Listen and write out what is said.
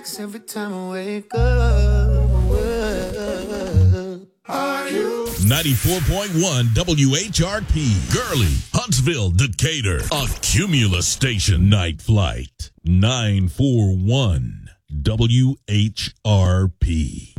headaches every time I wake up. Are you 94.1 WHRP, Gurley, Huntsville, Decatur, a Cumulus station. Night Flight, 941 WHRP.